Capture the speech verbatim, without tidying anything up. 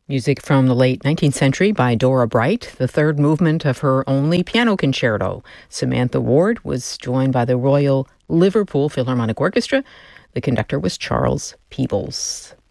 Music from the late nineteenth century by Dora Bright, the third movement of her only piano concerto. Samantha Ward was joined by the Royal Liverpool Philharmonic Orchestra. The conductor was Charles Peebles.